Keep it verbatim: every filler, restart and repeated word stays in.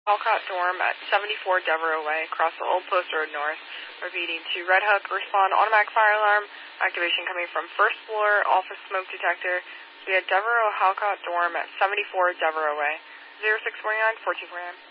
Halcott dorm at seventy-four Devereaux Way, across the Old Post Road North. Repeating to Red Hook, respond automatic fire alarm. Activation coming from first floor, office smoke detector. We had Devereaux Halcott dorm at seventy-four Devereaux Way. zero six four nine, fourteen four nine.